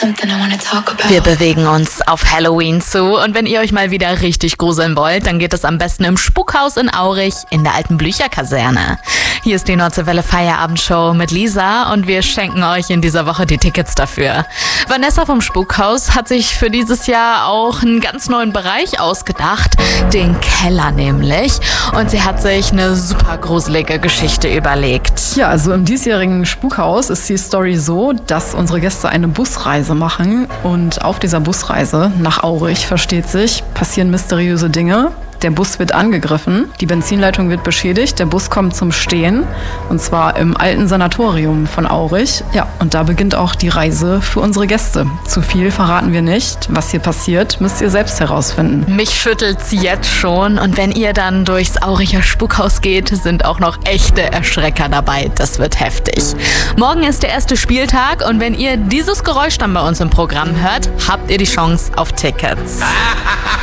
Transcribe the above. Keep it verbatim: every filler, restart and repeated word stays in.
Wir bewegen uns auf Halloween zu und wenn ihr euch mal wieder richtig gruseln wollt, dann geht es am besten im Spukhaus in Aurich in der alten Blücher-Kaserne. Hier ist die Nordseewelle Feierabendshow mit Lisa und wir schenken euch in dieser Woche die Tickets dafür. Vanessa vom Spukhaus hat sich für dieses Jahr auch einen ganz neuen Bereich ausgedacht, den Keller nämlich. Und sie hat sich eine super gruselige Geschichte überlegt. Ja, also im diesjährigen Spukhaus ist die Story so, dass unsere Gäste eine Busreise machen und auf dieser Busreise nach Aurich, versteht sich, passieren mysteriöse Dinge. Der Bus wird angegriffen, die Benzinleitung wird beschädigt, der Bus kommt zum Stehen und zwar im alten Sanatorium von Aurich. Ja, und da beginnt auch die Reise für unsere Gäste. Zu viel verraten wir nicht. Was hier passiert, müsst ihr selbst herausfinden. Mich schüttelt's jetzt schon und wenn ihr dann durchs Auricher Spukhaus geht, sind auch noch echte Erschrecker dabei. Das wird heftig. Morgen ist der erste Spieltag und wenn ihr dieses Geräusch dann bei uns im Programm hört, habt ihr die Chance auf Tickets.